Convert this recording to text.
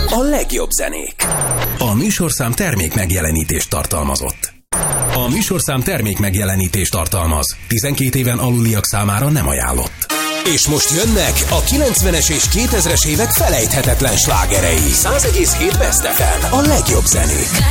A legjobb zenék. A műsorszám termék megjelenítést tartalmazott. A műsorszám termék megjelenítést tartalmaz. 12 éven aluliak számára nem ajánlott. És most jönnek a 90-es és 2000-es évek felejthetetlen slágerei. 100,7 Best FM. A legjobb zenék.